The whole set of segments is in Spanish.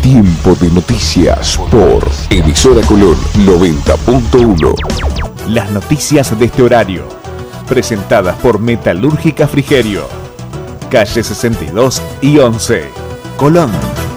Tiempo de noticias por Emisora Colón 90.1. Las noticias de este horario, presentadas por Metalúrgica Frigerio, calle 62 y 11, Colón.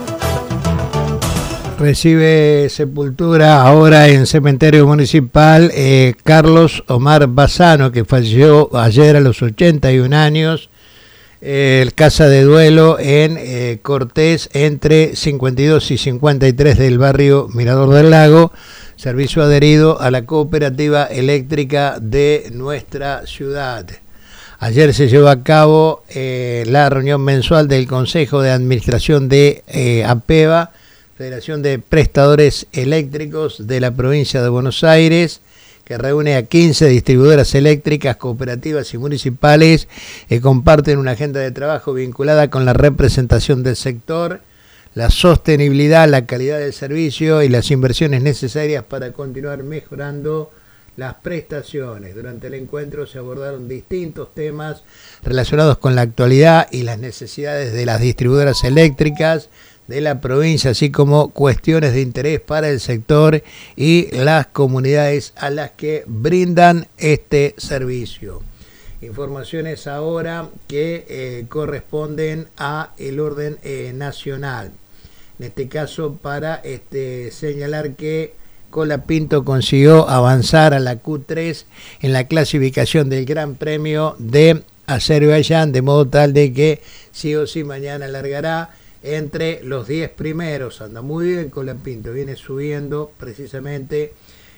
Recibe sepultura ahora en cementerio municipal Carlos Omar Bassano, que falleció ayer a los 81 años. Casa de duelo en Cortés, entre 52 y 53 del barrio Mirador del Lago, servicio adherido a la cooperativa eléctrica de nuestra ciudad. Ayer se llevó a cabo la reunión mensual del Consejo de Administración de APEVA, Federación de Prestadores Eléctricos de la provincia de Buenos Aires, que reúne a 15 distribuidoras eléctricas, cooperativas y municipales que comparten una agenda de trabajo vinculada con la representación del sector, la sostenibilidad, la calidad del servicio y las inversiones necesarias para continuar mejorando las prestaciones. Durante el encuentro se abordaron distintos temas relacionados con la actualidad y las necesidades de las distribuidoras eléctricas de la provincia, así como cuestiones de interés para el sector y las comunidades a las que brindan este servicio. Informaciones ahora que corresponden a el orden nacional. En este caso, para señalar que Colapinto consiguió avanzar a la Q3 en la clasificación del Gran Premio de Azerbaiyán, de modo tal de que sí o sí mañana largará entre los 10 primeros. Anda muy bien Colapinto, viene subiendo precisamente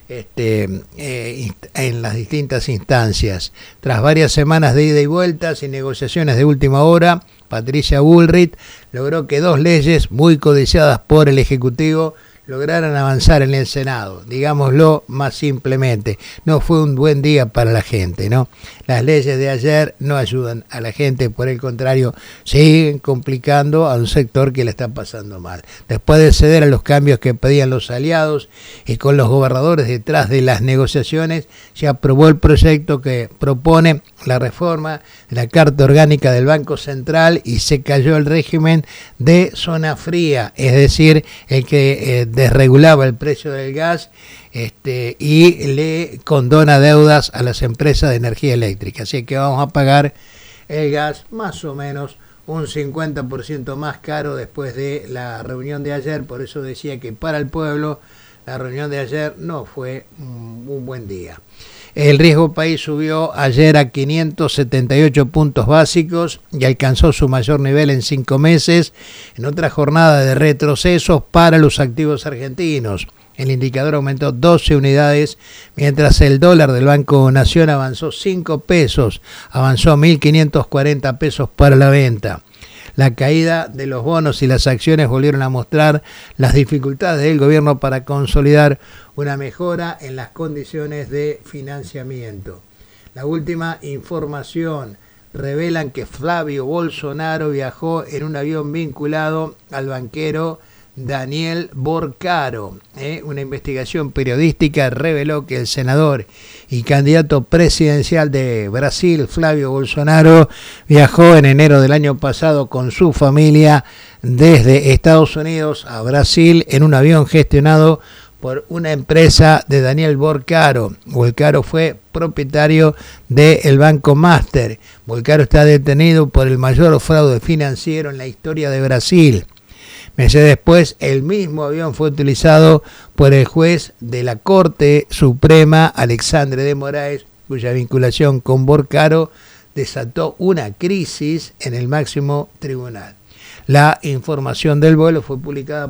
en las distintas instancias. Tras varias semanas de ida y vueltas y negociaciones de última hora, Patricia Bullrich logró que dos leyes muy codiciadas por el Ejecutivo lograran avanzar en el Senado. Digámoslo más simplemente, no fue un buen día para la gente, ¿no? Las leyes de ayer no ayudan a la gente, por el contrario, siguen complicando a un sector que le está pasando mal. Después de ceder a los cambios que pedían los aliados y con los gobernadores detrás de las negociaciones, se aprobó el proyecto que propone la reforma de la Carta Orgánica del Banco Central y se cayó el régimen de zona fría, es decir, el que desregulaba el precio del gas y le condona deudas a las empresas de energía eléctrica. Así que vamos a pagar el gas más o menos un 50% más caro después de la reunión de ayer. Por eso decía que para el pueblo la reunión de ayer no fue un buen día. El riesgo país subió ayer a 578 puntos básicos y alcanzó su mayor nivel en 5 meses, en otra jornada de retrocesos para los activos argentinos. El indicador aumentó 12 unidades, mientras el dólar del Banco Nación avanzó 5 pesos, avanzó 1.540 pesos para la venta. La caída de los bonos y las acciones volvieron a mostrar las dificultades del gobierno para consolidar una mejora en las condiciones de financiamiento. La última información revelan que Flavio Bolsonaro viajó en un avión vinculado al banquero Daniel Borcaro. Una investigación periodística reveló que el senador y candidato presidencial de Brasil, Flavio Bolsonaro, viajó en enero del año pasado con su familia desde Estados Unidos a Brasil en un avión gestionado por una empresa de Daniel Borcaro. Borcaro fue propietario del Banco Master. Borcaro está detenido por el mayor fraude financiero en la historia de Brasil. Meses después, el mismo avión fue utilizado por el juez de la Corte Suprema, Alexandre de Moraes, cuya vinculación con Borcaro desató una crisis en el máximo tribunal. La información del vuelo fue publicada